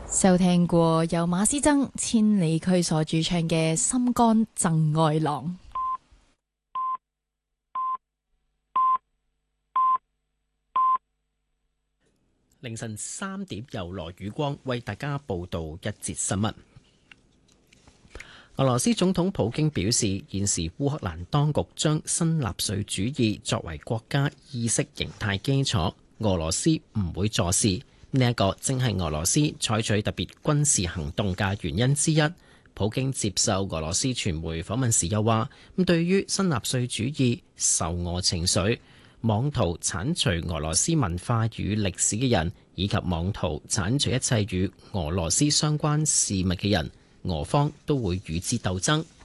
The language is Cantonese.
收聽過由馬師曾千里駒所主唱嘅《心肝贈愛郎》。 凌晨3點由羅宇光為大家報道一節新聞。俄羅斯總統普京表示，現時烏克蘭當局將新納粹主義作為國家意識形態基礎，俄羅斯唔會坐視。呢一個正係俄羅斯採取特別軍事行動嘅原因之一。普京接受俄羅斯傳媒訪問時又話，對於新納粹主義仇俄情緒、妄圖剷除俄羅斯文化與歷史嘅人，以及妄圖剷除一切與俄羅斯相關事物嘅人，俄方都會與之鬥爭。